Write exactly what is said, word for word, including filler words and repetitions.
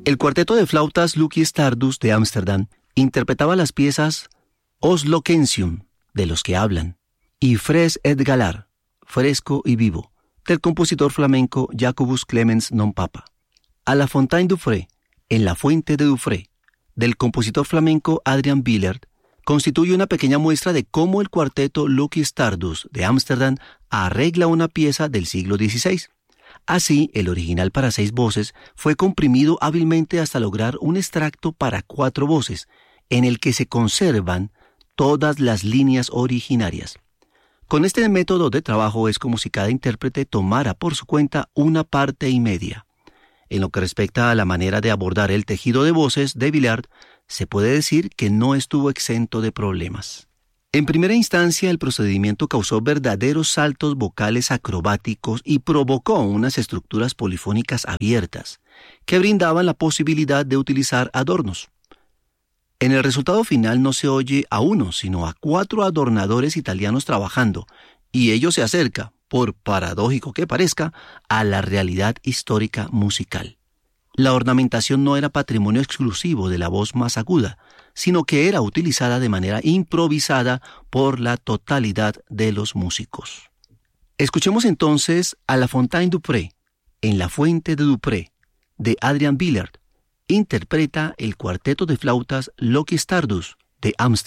El cuarteto de flautas Lucky Stardust de Ámsterdam interpretaba las piezas Os Loquentium, de los que hablan, y Fres et Galar, fresco y vivo, del compositor flamenco Jacobus Clemens non Papa. A la Fontaine Dufray, en la Fuente de Dufray, del compositor flamenco Adrian Billard, constituye una pequeña muestra de cómo el cuarteto Lucky Stardust de Ámsterdam arregla una pieza del siglo dieciséis. Así, el original para seis voces fue comprimido hábilmente hasta lograr un extracto para cuatro voces, en el que se conservan todas las líneas originarias. Con este método de trabajo es como si cada intérprete tomara por su cuenta una parte y media. En lo que respecta a la manera de abordar el tejido de voces de Billard, se puede decir que no estuvo exento de problemas. En primera instancia, el procedimiento causó verdaderos saltos vocales acrobáticos y provocó unas estructuras polifónicas abiertas, que brindaban la posibilidad de utilizar adornos. En el resultado final no se oye a uno, sino a cuatro adornadores italianos trabajando, y ello se acerca, por paradójico que parezca, a la realidad histórica musical. La ornamentación no era patrimonio exclusivo de la voz más aguda, sino que era utilizada de manera improvisada por la totalidad de los músicos. Escuchemos entonces a La Fontaine Dufray, en la Fuente de Dufray, de Adrian Billard. Interpreta el cuarteto de flautas Lucky Stardust de Ámsterdam.